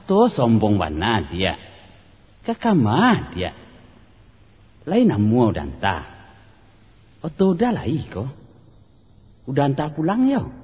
Ato sombong mana dia. Kakamah dia. Lain namu udanta. Oto udah lah iko. Udanta pulang yo.